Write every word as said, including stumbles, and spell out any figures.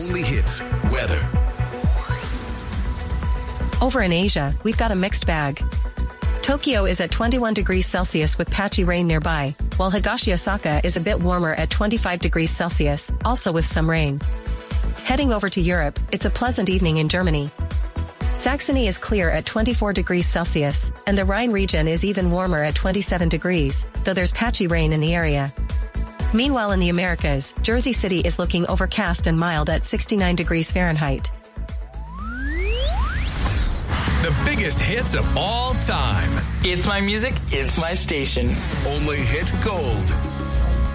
only hits weather. Over in Asia, we've got a mixed bag. Tokyo is at twenty-one degrees Celsius with patchy rain nearby, while Higashi Osaka is a bit warmer at twenty-five degrees Celsius, also with some rain. Heading over to Europe, it's a pleasant evening in Germany. Saxony is clear at twenty-four degrees Celsius, and the Rhine region is even warmer at twenty-seven degrees, though there's patchy rain in the area. Meanwhile in the Americas, Jersey City is looking overcast and mild at sixty-nine degrees Fahrenheit. The biggest hits of all time. It's my music, it's my station. Only hit gold.